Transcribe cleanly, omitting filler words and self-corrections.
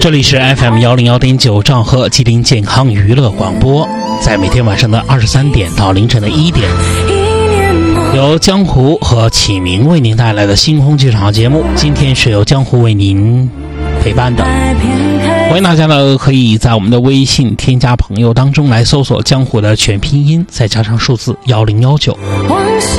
这里是 FM101.9兆赫吉林健康娱乐广播，在每天晚上的23点到凌晨的1点，由江湖和启明为您带来的星空剧场节目。今天是由江湖为您陪伴的，欢迎大家呢可以在我们的微信添加朋友当中来搜索江湖的全拼音，再加上数字1019。